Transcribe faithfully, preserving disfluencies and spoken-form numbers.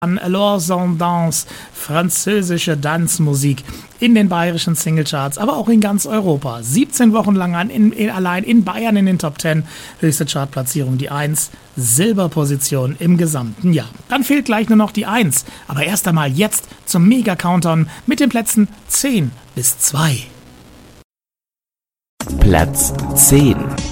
Alors on danse, französische Tanzmusik in den bayerischen Singlecharts, aber auch in ganz Europa. siebzehn Wochen lang an, in, in, allein in Bayern in den Top zehn, höchste Chartplatzierung die eins, Silberposition im gesamten Jahr. Dann fehlt gleich nur noch die eins, aber erst einmal jetzt zum Mega-Countdown mit den Plätzen zehn bis zwei. Platz zehn.